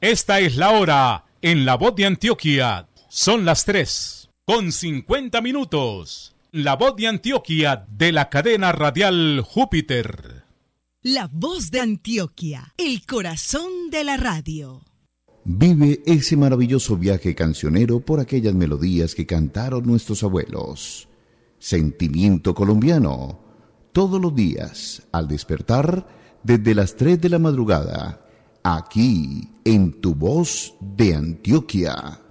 Esta es la hora en La Voz de Antioquia. Son las 3:50. La Voz de Antioquia de la cadena radial Júpiter. La Voz de Antioquia, el corazón de la radio. Vive ese maravilloso viaje cancionero por aquellas melodías que cantaron nuestros abuelos. Sentimiento colombiano. Todos los días, al despertar, desde las 3 de la madrugada, aquí en Tu Voz de Antioquia.